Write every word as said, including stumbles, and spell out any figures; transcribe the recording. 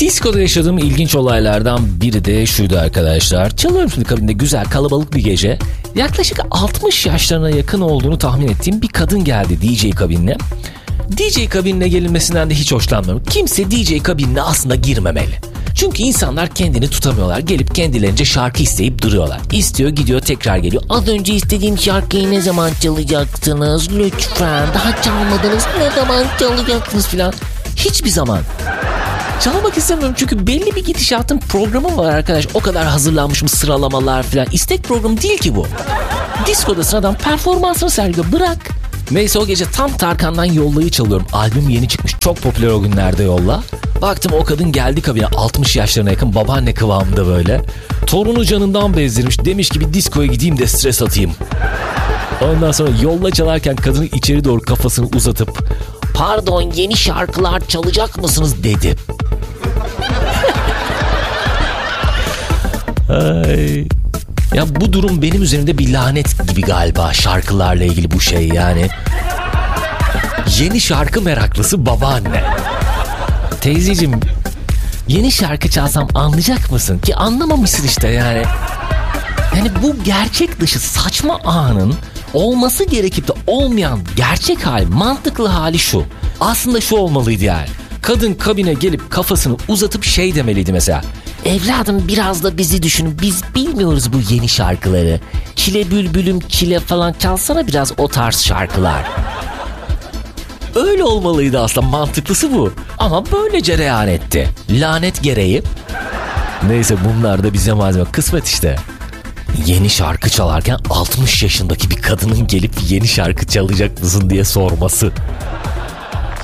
Disko'da yaşadığım ilginç olaylardan biri de şuydu arkadaşlar. Çalıyorum şimdi kabinde, güzel kalabalık bir gece. Yaklaşık altmış yaşlarına yakın olduğunu tahmin ettiğim bir kadın geldi D J kabinine. D J kabinine gelinmesinden de hiç hoşlanmıyorum. Kimse D J kabinine aslında girmemeli. Çünkü insanlar kendini tutamıyorlar. Gelip kendilerince şarkı isteyip duruyorlar. İstiyor, gidiyor, tekrar geliyor. Az önce istediğim şarkıyı ne zaman çalacaksınız? Lütfen, daha çalmadınız. Ne zaman çalacaksınız filan. Hiçbir zaman. Çalmak istemiyorum çünkü belli bir gidişatın programı var arkadaş. O kadar hazırlanmışım, sıralamalar filan. İstek programı değil ki bu. Diskoda sıradan performansını sergiliyor. Bırak. Neyse o gece tam Tarkan'dan Yolla'yı çalıyorum. Albüm yeni çıkmış. Çok popüler o günlerde Yolla. Baktım o kadın geldi kabine, altmış yaşlarına yakın, babaanne kıvamında böyle. Torunu canından bezdirmiş. Demiş ki bir diskoya gideyim de stres atayım. Ondan sonra Yolla çalarken kadının içeri doğru kafasını uzatıp "Pardon, yeni şarkılar çalacak mısınız?" dedi. Ay. Ya bu durum benim üzerimde bir lanet gibi galiba, şarkılarla ilgili bu şey yani. Yeni şarkı meraklısı babaanne. Teyzeciğim, yeni şarkı çalsam anlayacak mısın? Ki anlamamışsın işte yani. Yani bu gerçek dışı saçma anın olması gerekip de olmayan gerçek hali, mantıklı hali şu. Aslında şu olmalıydı yani. Kadın kabine gelip kafasını uzatıp şey demeliydi mesela. "Evladım, biraz da bizi düşün. Biz bilmiyoruz bu yeni şarkıları. Çile bülbülüm çile falan çalsana biraz, o tarz şarkılar." Öyle olmalıydı aslında, mantıklısı bu. Ama böyle cereyan etti. Lanet gereği. Neyse, bunlar da bize malzeme. Kısmet işte. Yeni şarkı çalarken altmış yaşındaki bir kadının gelip yeni şarkı çalacak mısın diye sorması.